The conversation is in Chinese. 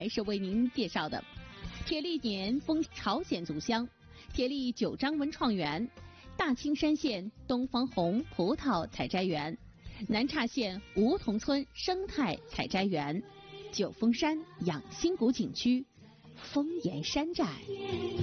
是为您介绍的。铁历年封朝鲜族乡，铁历九章文创园，大青山县东方红葡萄采摘园，南岔县梧桐村生态采摘园，九峰山养心谷景区，丰岩山寨。